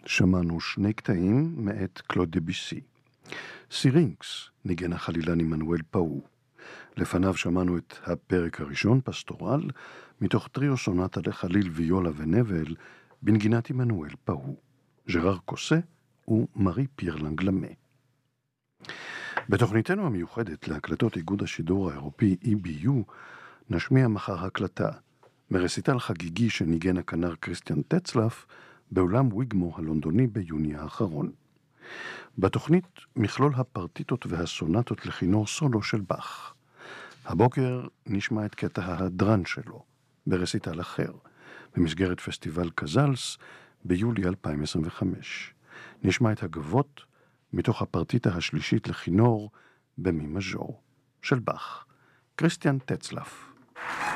שמענו שני קטעים מאת קלוד דביסי. סירינקס ניגן החלילן עמנואל פאו. לפניו שמענו את הפרק הראשון, פסטורל, מתוך טריו סונטה לחליל ויולה ונבל, בנגינת עמנואל פאו, ז'רר קוסה ומרי פייר לנגלמה. בתוכניתנו המיוחדת להקלטות איגוד השידור האירופי EBU, נשמיע מחר הקלטה מרסיטל חגיגי שניגן הכנר קריסטיאן טצלף באולם ויגמו הלונדוני ביוני האחרון. בתוכנית מכלול הפרטיטות והסונטות לכינור סולו של באך. הבוקר נשמע את קטע ההדרן שלו ברסיטל אחר, במסגרת פסטיבל קזלס ביולי 2025. נשמע את הגבות מתוך הפרטיטה השלישית לכינור במי מז'ור של באך. קריסטיאן טצלף.